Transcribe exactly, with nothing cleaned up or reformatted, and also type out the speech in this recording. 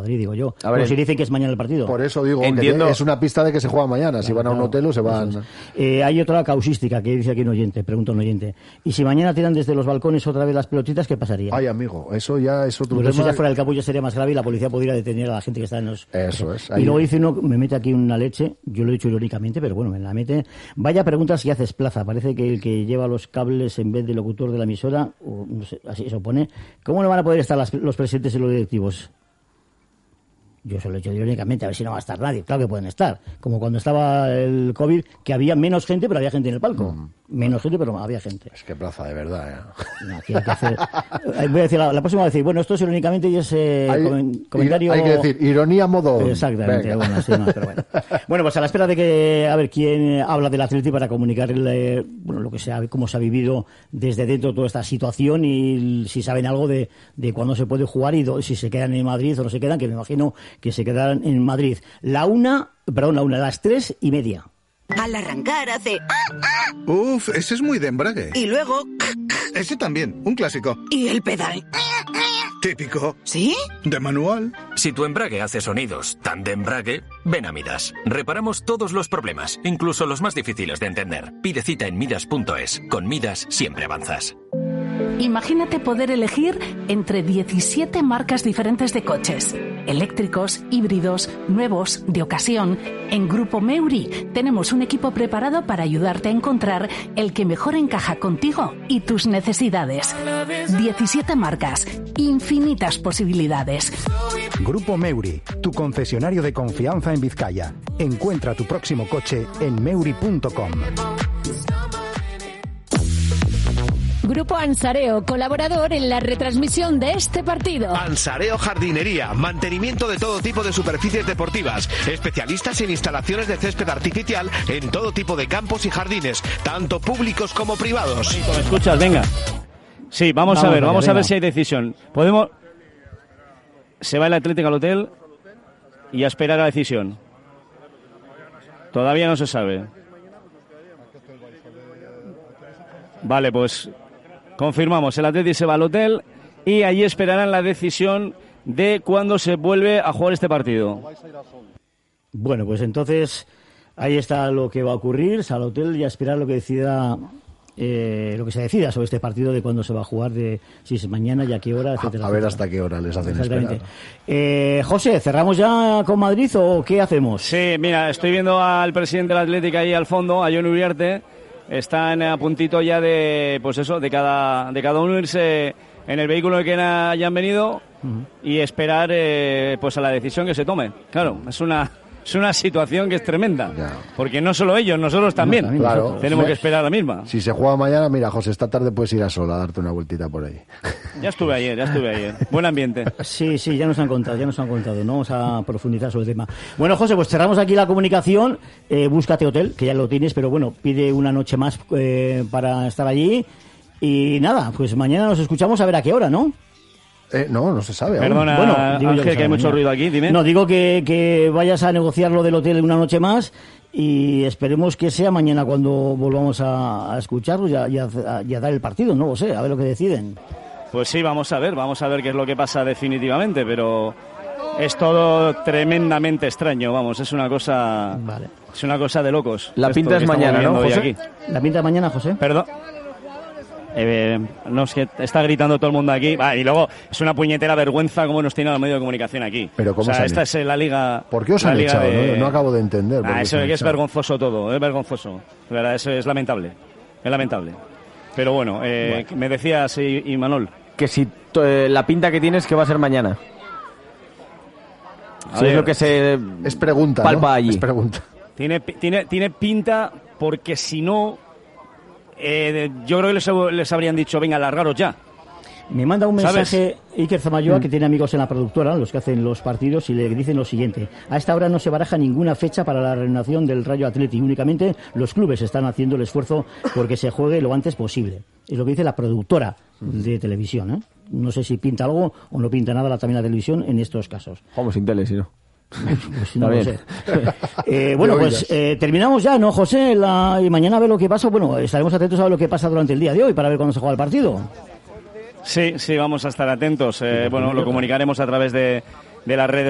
Madrid, digo yo. A ver, pues si dicen que es mañana el partido. Por eso digo Entiendo. que es una pista de que se juega mañana. Claro, si van a un claro, hotel o se van... Es. Eh, hay otra causística que dice aquí un oyente, pregunta un oyente. ¿Y si mañana tiran desde los balcones otra vez las pelotitas, qué pasaría? Ay, amigo, eso ya es otro Pero tema. eso ya fuera del campo ya sería más grave y la policía podría detener a la gente que está en los... Eso es. Y Ahí... luego dice uno, me mete aquí una leche, yo lo he dicho irónicamente, pero bueno, me la mete. Vaya pregunta si haces plaza. Parece que el que lleva los cables en vez del locutor de la emisora, o no sé, así se opone. ¿Cómo no van a poder estar las, los presidentes y los directivos? Yo se lo he dicho irónicamente, a ver si no va a estar nadie. Claro que pueden estar. Como cuando estaba el COVID, que había menos gente, pero había gente en el palco. Mm. Menos gente, pero había gente. Es que plaza, de verdad, ¿eh? No, aquí hay que hacer... Voy a decir, la, la próxima voy a decir, bueno, esto es irónicamente y es eh, hay, comen, comentario... Hay que decir, ironía modo... Exactamente, bueno, así más, pero bueno. Bueno, pues a la espera de que, a ver, quién habla del Atleti para comunicarle, bueno, lo que sea, cómo se ha vivido desde dentro toda esta situación y si saben algo de, de cuándo se puede jugar y do, si se quedan en Madrid o no se quedan, que me imagino que se quedarán en Madrid. La una, perdón, la una, las tres y media. Al arrancar hace... Uf, ese es muy de embrague. Y luego... Ese también, un clásico. ¿Y el pedal? Típico. ¿Sí? De manual. Si tu embrague hace sonidos tan de embrague, ven a Midas. Reparamos todos los problemas, incluso los más difíciles de entender. Pide cita en midas punto es. Con Midas siempre avanzas. Imagínate poder elegir entre diecisiete marcas diferentes de coches. Eléctricos, híbridos, nuevos, de ocasión. En Grupo Meuri tenemos un equipo preparado para ayudarte a encontrar el que mejor encaja contigo y tus necesidades. diecisiete marcas, infinitas posibilidades. Grupo Meuri, tu concesionario de confianza en Vizcaya. Encuentra tu próximo coche en meuri punto com. Grupo Ansareo, colaborador en la retransmisión de este partido. Ansareo Jardinería, mantenimiento de todo tipo de superficies deportivas, especialistas en instalaciones de césped artificial en todo tipo de campos y jardines, tanto públicos como privados. ¿Me escuchas? Venga. Sí, vamos, vamos a ver, allá, vamos venga. a ver si hay decisión. Podemos... Se va el Atlético al hotel y a esperar a la decisión. Todavía no se sabe. Vale, pues... Confirmamos, el Atleti se va al hotel y allí esperarán la decisión de cuándo se vuelve a jugar este partido. Bueno, pues entonces ahí está lo que va a ocurrir, al hotel y a esperar lo que decida, eh, lo que se decida sobre este partido, de cuándo se va a jugar, de si es mañana y a qué hora, etcétera. A, a ver hasta qué hora les hacen esperar. Eh, José, ¿cerramos ya con Madrid o qué hacemos? Sí, mira, estoy viendo al presidente del Atlético ahí al fondo, a Jon Uriarte. Están a puntito ya de, pues eso, de cada, de cada uno irse en el vehículo en el que hayan venido uh-huh. y esperar, eh, pues a la decisión que se tome. Claro, es una, es una situación que es tremenda. Ya. Porque no solo ellos, nosotros también. No, también claro. nosotros. Tenemos sí. que esperar la misma. Si se juega mañana, mira, José, esta tarde puedes ir a Sol a darte una vueltita por ahí. Ya estuve ayer, ya estuve ayer. Buen ambiente. Sí, sí, ya nos han contado, ya nos han contado. No vamos a profundizar sobre el tema. Bueno, José, pues cerramos aquí la comunicación. Eh, búscate hotel, que ya lo tienes, pero bueno, pide una noche más eh, para estar allí. Y nada, pues mañana nos escuchamos a ver a qué hora, ¿no? Eh, no, no se sabe. Perdona, bueno, digo Ángel, que, que hay mucho ruido aquí, dime. No, digo que, que vayas a negociar lo del hotel una noche más y esperemos que sea mañana cuando volvamos a, a escucharlo y a, y, a, y a dar el partido, no lo sé, a ver lo que deciden. Pues sí, vamos a ver, vamos a ver qué es lo que pasa definitivamente, pero es todo tremendamente extraño, vamos, es una cosa... Vale. Es una cosa de locos. La pinta es mañana, ¿no, José? Aquí. La pinta es mañana, José. Perdón. Eh, no, es que está gritando todo el mundo aquí. Ah, y luego es una puñetera vergüenza cómo nos tiene los medios de comunicación aquí. Pero ¿cómo o sea, esta hecho? es la liga. ¿Por qué os han echado? De... No, no acabo de entender. Ah, eso es vergonzoso todo, es vergonzoso. De verdad, eso es lamentable. Es lamentable. Pero bueno, eh, bueno. me decías, y, y Manol. Que si eh, la pinta que tienes que va a ser mañana. A si ver, es lo que se es pregunta, palpa ¿no? allí. Es pregunta. Tiene, tiene, tiene pinta porque si no, eh, yo creo que les, les habrían dicho, venga, largaros ya. Me manda un mensaje ¿Sabes? Iker Zamayoa, mm. que tiene amigos en la productora, los que hacen los partidos, y le dicen lo siguiente: a esta hora no se baraja ninguna fecha para la reanudación del Rayo Atleti, únicamente los clubes están haciendo el esfuerzo porque se juegue lo antes posible. Es lo que dice la productora mm. de televisión, ¿eh? No sé si pinta algo o no pinta nada la, también la televisión en estos casos. Vamos sin tele, si no. Pues no lo sé. eh, bueno, pues eh, terminamos ya, ¿no, José? La, y mañana a ver lo que pasa. Bueno, estaremos atentos a ver lo que pasa durante el día de hoy para ver cuándo se juega el partido. Sí, sí, vamos a estar atentos. Eh, bueno, lo comunicaremos a través de, de las redes